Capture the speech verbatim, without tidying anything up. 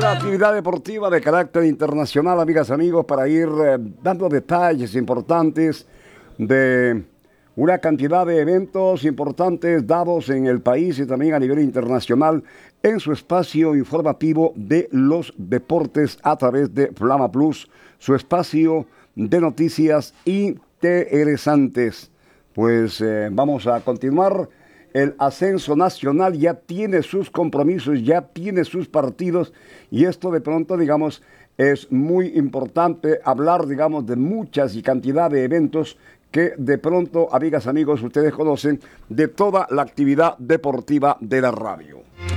Buena actividad deportiva de carácter internacional, amigas, amigos, para ir eh, dando detalles importantes de una cantidad de eventos importantes dados en el país y también a nivel internacional en su espacio informativo de los deportes a través de Flama Plus, su espacio de noticias interesantes. Pues eh, vamos a continuar. El ascenso nacional ya tiene sus compromisos, ya tiene sus partidos y esto de pronto, digamos, es muy importante hablar, digamos, de muchas y cantidad de eventos que de pronto, amigas, amigos, ustedes conocen de toda la actividad deportiva de la radio.